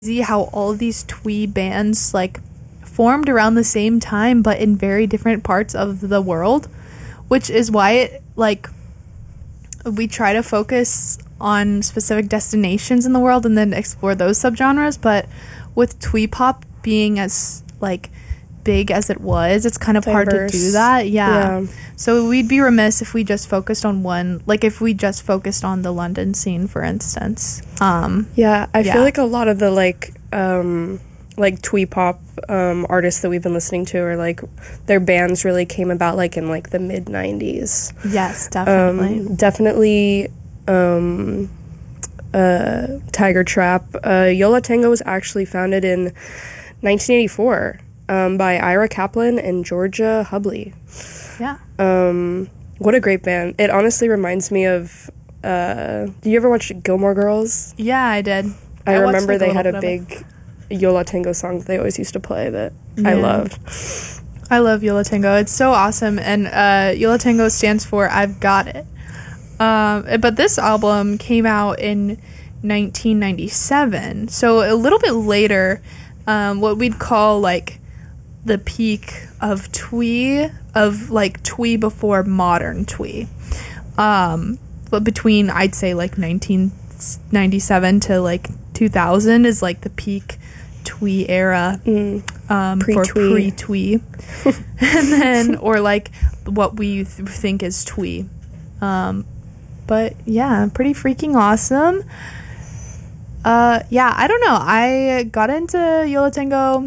See how all of these twee bands like formed around the same time but in very different parts of the world, which is why it like we try to focus on specific destinations in the world and then explore those subgenres. But with twee pop being as like big as it was, it's kind of hard to do that. Yeah. So we'd be remiss if we just focused on one, like if we just focused on the London scene, for instance. I feel like a lot of the like twee pop artists that we've been listening to are like their bands really came about like in like the mid 90s. Yes, definitely. Tiger Trap. Yo La Tengo was actually founded in 1984 by Ira Kaplan and Georgia Hubley. Yeah. What a great band. It honestly reminds me of do you ever watch Gilmore Girls? Yeah, I did. I remember they had a big Yo La Tengo song that they always used to play that I loved. I love Yo La Tengo. It's so awesome. And Yo La Tengo stands for I've Got It. But this album came out in 1997. So a little bit later, what we'd call like the peak of twee, of like twee before modern twee. But between, I'd say like 1997 to like 2000 is like the peak twee era, for pre-twee. And then, or like what we think is twee. But yeah, pretty freaking awesome. I don't know. I got into Yo La Tengo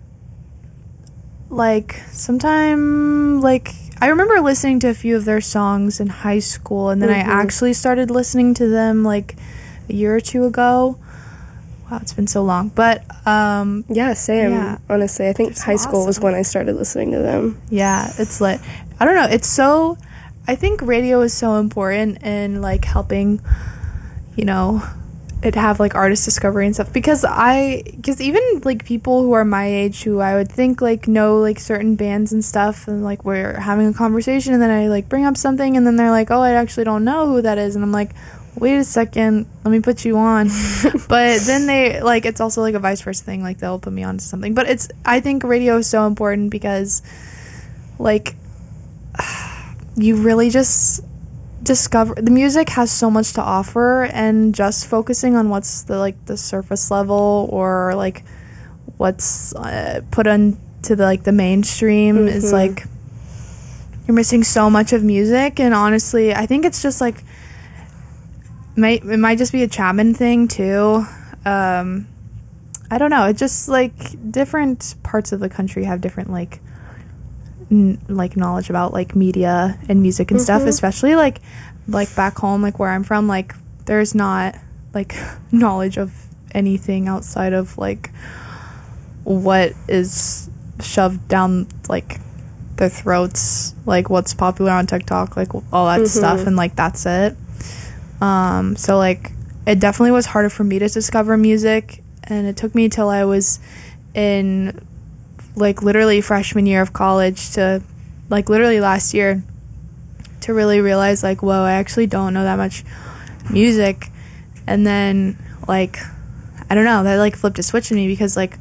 like sometime, like I remember listening to a few of their songs in high school, and then I actually started listening to them like a year or two ago. Wow, it's been so long. But same. Yeah. Honestly, I think high school was when I started listening to them. Yeah, it's lit. I don't know. It's so, I think radio is so important in like helping, you know, it have like artist discovery and stuff, because even like people who are my age who I would think like know like certain bands and stuff, and like we're having a conversation and then I like bring up something and then they're like, oh, I actually don't know who that is, and I'm like, wait a second, let me put you on. But then they like, it's also like a vice versa thing, like they'll put me on to something. But I think radio is so important because like you really just discover, the music has so much to offer, and just focusing on what's the surface level or like what's put onto the mainstream is like, you're missing so much of music. And honestly, I think it's just like it might just be a Chapman thing too. I don't know, it just like different parts of the country have different like knowledge about like media and music and stuff, especially like back home, like where I'm from, like there's not like knowledge of anything outside of like what is shoved down like their throats, like what's popular on TikTok, like all that stuff, and like that's it. So like it definitely was harder for me to discover music, and it took me till I was in like literally freshman year of college to like literally last year to really realize like, whoa, I actually don't know that much music. And then like, I don't know, that like flipped a switch in me, because like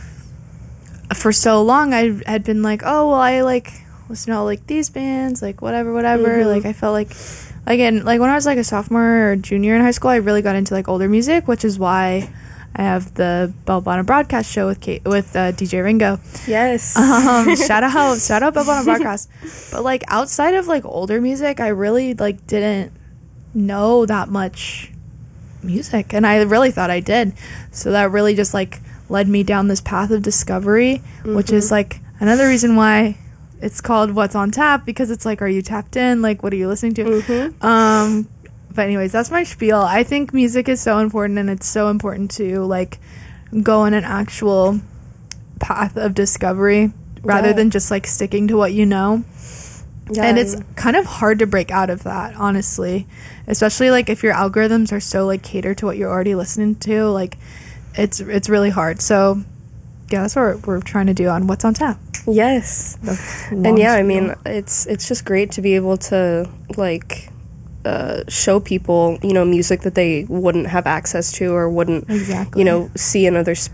for so long I had been like, oh well, I like listen to all like these bands, like whatever, like I felt like again, like when I was like a sophomore or junior in high school, I really got into like older music, which is why I have the Bell Bottom Broadcast show with DJ Ringo. Yes. Shout out Bell Bottom Broadcast. But like outside of like older music, I really like didn't know that much music, and I really thought I did. So that really just like led me down this path of discovery, which is like another reason why it's called What's on Tap, because it's like, are you tapped in? Like, what are you listening to? But anyways, that's my spiel. I think music is so important, and it's so important to like go on an actual path of discovery rather than just like sticking to what you know. And it's kind of hard to break out of that, honestly, especially like if your algorithms are so like catered to what you're already listening to. Like it's really hard. So yeah, that's what we're trying to do on What's on Tap. Yes. And yeah, I mean, it's just great to be able to like show people, you know, music that they wouldn't have access to or wouldn't, exactly, you know, see in other